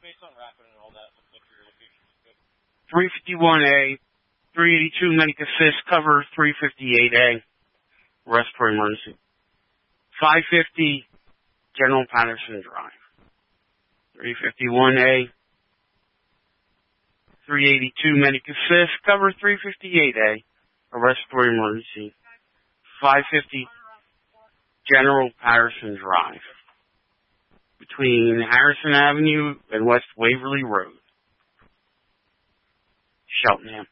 351A, 382 medic assist, cover 358A, arrest for emergency. 550 General Patterson Drive. 351A, 382 medic assist, cover 358A, arrest for emergency. 550 General Patterson Drive, between Harrison Avenue and West Waverly Road, Cheltenham.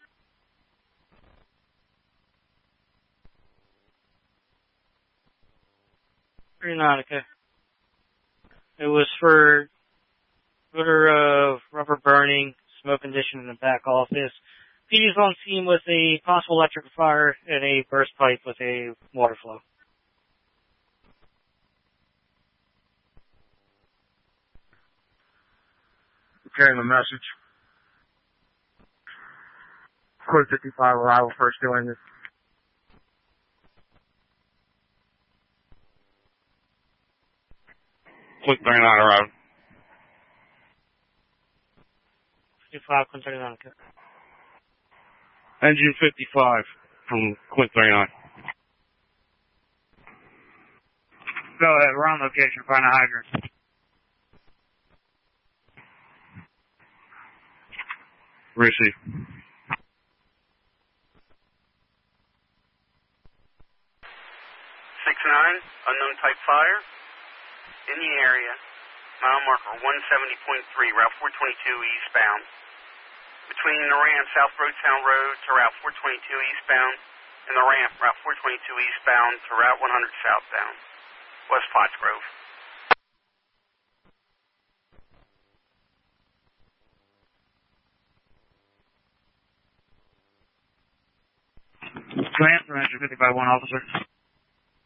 Nautica. It was for odor of rubber burning, smoke condition in the back office. PD is on scene with a possible electrical fire and a burst pipe with a water flow. Carrying the message. Code 55 arrival first doing this. Quick 39 arrival. 55, Quick 39. Engine 55 from Quick 39. Go ahead, we're on location, find a hydrant. Receive. 6-9, unknown type fire. In the area, mile marker 170.3, Route 422 eastbound. Between the ramp, South Roadtown Road to Route 422 eastbound, and the ramp, Route 422 eastbound to Route 100 southbound, West Pottsgrove. Go answer, engine 55-1 officer.